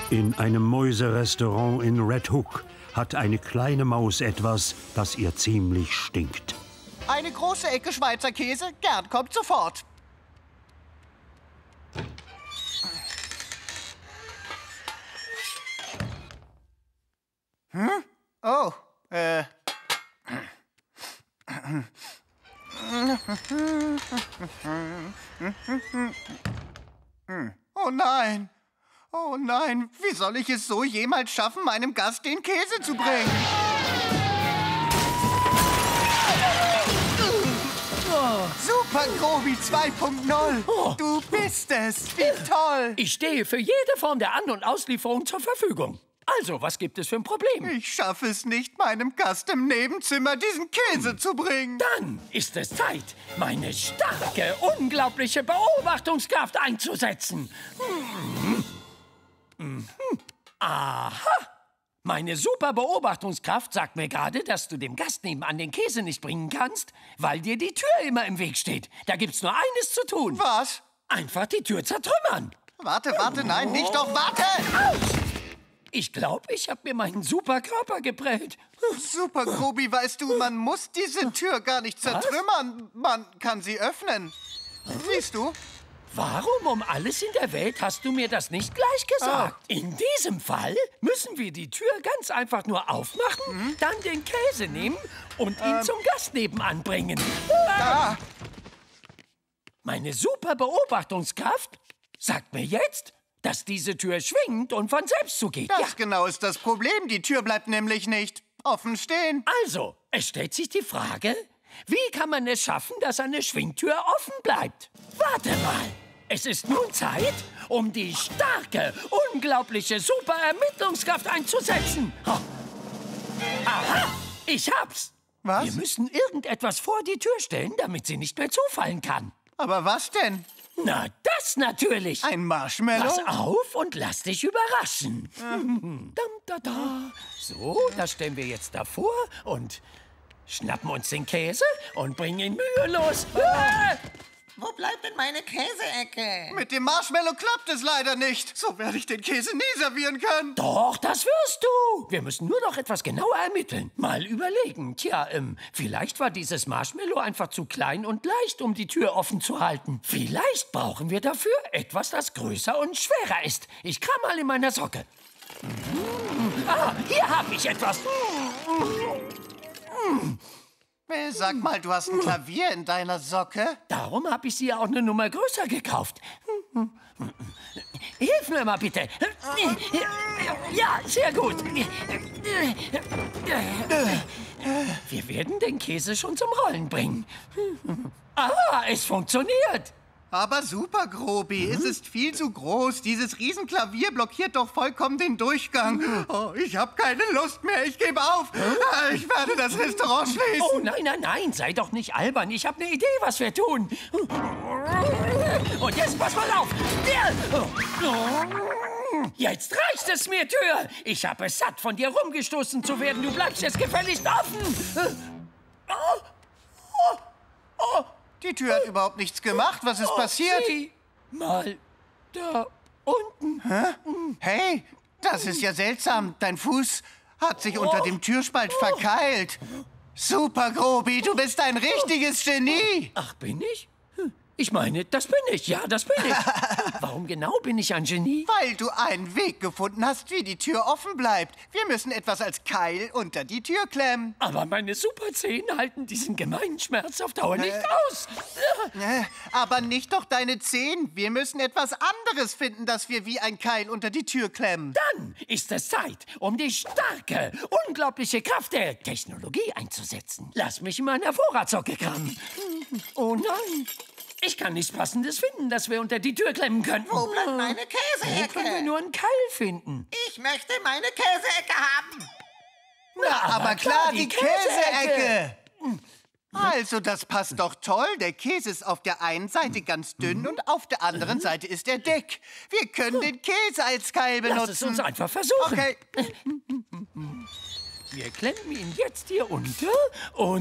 In einem Mäuserestaurant in Red Hook hat eine kleine Maus etwas, das ihr ziemlich stinkt. Eine große Ecke Schweizer Käse, gern, kommt sofort. Hm? Oh, Oh nein! Oh nein, wie soll ich es so jemals schaffen, meinem Gast den Käse zu bringen? Super Grobi 2.0! Du bist es! Wie toll! Ich stehe für jede Form der An- und Auslieferung zur Verfügung. Also, was gibt es für ein Problem? Ich schaffe es nicht, meinem Gast im Nebenzimmer diesen Käse zu bringen. Dann ist es Zeit, meine starke, unglaubliche Beobachtungskraft einzusetzen. Aha! Meine super Beobachtungskraft sagt mir gerade, dass du dem Gast nebenan den Käse nicht bringen kannst, weil dir die Tür immer im Weg steht. Da gibt's nur eines zu tun. Was? Einfach die Tür zertrümmern. Warte, nein, nicht doch, warte! Autsch! Ich glaube, ich habe mir meinen Superkörper geprellt. Super Grobi, weißt du, man muss diese Tür gar nicht zertrümmern. Man kann sie öffnen. Siehst du? Warum um alles in der Welt hast du mir das nicht gleich gesagt? In diesem Fall müssen wir die Tür ganz einfach nur aufmachen, dann den Käse nehmen und ihn zum Gast nebenan bringen. Meine super Beobachtungskraft sagt mir jetzt, dass diese Tür schwingt und von selbst zugeht. Das genau ist das Problem. Die Tür bleibt nämlich nicht offen stehen. Also, es stellt sich die Frage, wie kann man es schaffen, dass eine Schwingtür offen bleibt? Warte mal. Es ist nun Zeit, um die starke, unglaubliche Super-Ermittlungskraft einzusetzen. Aha, ich hab's. Was? Wir müssen irgendetwas vor die Tür stellen, damit sie nicht mehr zufallen kann. Aber was denn? Na, das natürlich. Ein Marshmallow? Pass auf und lass dich überraschen. So, das stellen wir jetzt davor und schnappen uns den Käse und bringen ihn mühelos. Wo bleibt denn meine Käseecke? Mit dem Marshmallow klappt es leider nicht. So werde ich den Käse nie servieren können. Doch, das wirst du. Wir müssen nur noch etwas genauer ermitteln. Mal überlegen. Tja, vielleicht war dieses Marshmallow einfach zu klein und leicht, um die Tür offen zu halten. Vielleicht brauchen wir dafür etwas, das größer und schwerer ist. Ich kram mal in meiner Socke. Hier habe ich etwas. Sag mal, du hast ein Klavier in deiner Socke? Darum habe ich sie ja auch eine Nummer größer gekauft. Hilf mir mal bitte. Ja, sehr gut. Wir werden den Käse schon zum Rollen bringen. Es funktioniert. Aber super, Grobi, es ist viel zu groß. Dieses Riesenklavier blockiert doch vollkommen den Durchgang. Oh, ich habe keine Lust mehr, ich gebe auf. Ich werde das Restaurant schließen. Oh, nein, sei doch nicht albern. Ich habe eine Idee, was wir tun. Und jetzt pass mal auf. Jetzt reicht es mir, Tür. Ich habe es satt, von dir rumgestoßen zu werden. Du bleibst jetzt gefälligst offen. Die Tür hat überhaupt nichts gemacht. Was ist passiert? Sieh mal da unten. Hey, das ist ja seltsam. Dein Fuß hat sich unter dem Türspalt verkeilt. Super, Grobi, du bist ein richtiges Genie. Ach, bin ich? Ich meine, das bin ich. Ja, das bin ich. Warum genau bin ich ein Genie? Weil du einen Weg gefunden hast, wie die Tür offen bleibt. Wir müssen etwas als Keil unter die Tür klemmen. Aber meine Superzehen halten diesen gemeinen Schmerz auf Dauer nicht aus. Aber nicht doch deine Zehen. Wir müssen etwas anderes finden, das wir wie ein Keil unter die Tür klemmen. Dann ist es Zeit, um die starke, unglaubliche Kraft der Technologie einzusetzen. Lass mich in meiner Vorratssocke kramen. Oh nein. Ich kann nichts Passendes finden, das wir unter die Tür klemmen könnten. Wo bleibt meine Wo können wir Käseecke? nur einen Keil finden? Ich möchte meine Käseecke haben. Na, aber klar, die Käseecke. Also, das passt doch toll. Der Käse ist auf der einen Seite ganz dünn und auf der anderen Seite ist er dick. Wir können den Käse als Keil benutzen. Lass es uns einfach versuchen. Okay. Wir klemmen ihn jetzt hier unter und